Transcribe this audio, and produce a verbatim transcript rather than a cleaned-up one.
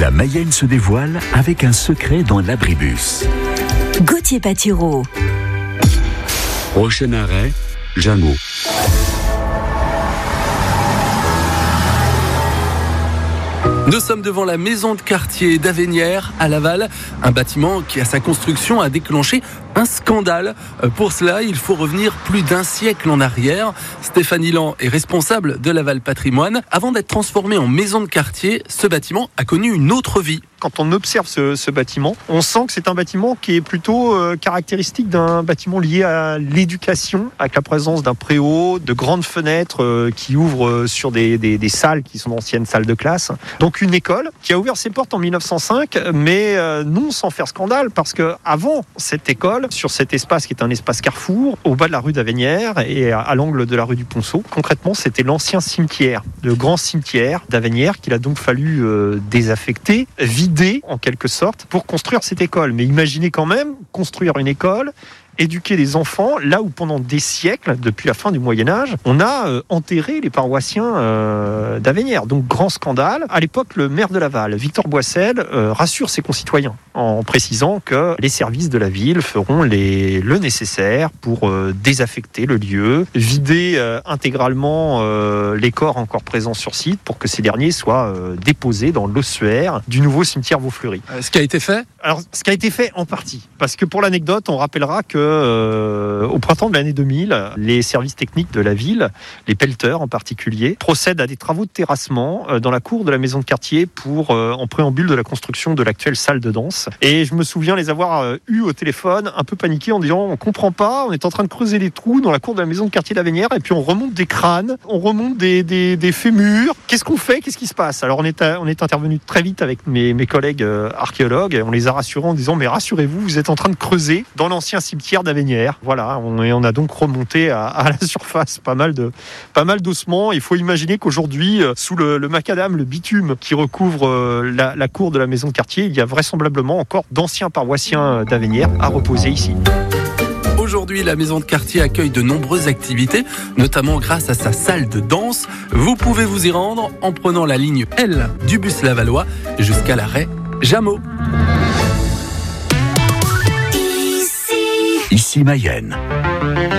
La Mayenne se dévoile avec un secret dans l'abribus. Gauthier Patireau. Prochain arrêt, Jameau. Nous sommes devant la maison de quartier d'Avenières à Laval, un bâtiment qui à sa construction a déclenché un scandale. Pour cela, il faut revenir plus d'un siècle en arrière. Stéphanie Lan est responsable de Laval Patrimoine. Avant d'être transformé en maison de quartier, ce bâtiment a connu une autre vie. Quand on observe ce, ce bâtiment, on sent que c'est un bâtiment qui est plutôt euh, caractéristique d'un bâtiment lié à l'éducation, avec la présence d'un préau, de grandes fenêtres euh, qui ouvrent euh, sur des, des, des salles qui sont d'anciennes salles de classe. Donc une école qui a ouvert ses portes en mille neuf cent cinq, mais euh, non sans faire scandale, parce que avant cette école, sur cet espace qui est un espace carrefour, au bas de la rue d'Avenières et à, à l'angle de la rue du Ponceau, concrètement c'était l'ancien cimetière, le grand cimetière d'Avenières qu'il a donc fallu euh, désaffecter, vider en quelque sorte pour construire cette école. Mais imaginez quand même construire une école, éduquer des enfants, là où pendant des siècles, depuis la fin du Moyen-Âge, on a euh, enterré les paroissiens euh, d'Avenières. Donc grand scandale. À l'époque, le maire de Laval, Victor Boissel, euh, rassure ses concitoyens en précisant que les services de la ville feront les, le nécessaire pour euh, désaffecter le lieu, vider euh, intégralement euh, les corps encore présents sur site pour que ces derniers soient euh, déposés dans l'ossuaire du nouveau cimetière Vaufleury. Euh, ce qui a été fait ? Alors, ce qui a été fait en partie, parce que pour l'anecdote, on rappellera que euh, au printemps de l'année deux mille, les services techniques de la ville, les pelleteurs en particulier, procèdent à des travaux de terrassement euh, dans la cour de la maison de quartier pour euh, en préambule de la construction de l'actuelle salle de danse. Et je me souviens les avoir euh, eus au téléphone, un peu paniqués en disant on comprend pas, on est en train de creuser des trous dans la cour de la maison de quartier d'Avenières et puis on remonte des crânes, on remonte des, des, des fémurs. Qu'est-ce qu'on fait ? Qu'est-ce qui se passe ? Alors on est, à, on est intervenu très vite avec mes, mes collègues euh, archéologues et on les a rassurés en disant mais rassurez-vous, vous êtes en train de creuser dans l'ancien cimetière d'Avenières. Voilà, on, et on a donc remonté à, à la surface pas mal de pas mal d'ossements. Il faut imaginer qu'aujourd'hui, euh, sous le, le macadam, le bitume qui recouvre euh, la, la cour de la maison de quartier, il y a vraisemblablement encore d'anciens paroissiens d'Avenières à reposer ici. Aujourd'hui, la maison de quartier accueille de nombreuses activités, notamment grâce à sa salle de danse. Vous pouvez vous y rendre en prenant la ligne L du bus lavallois jusqu'à l'arrêt Jameau. Ici Mayenne.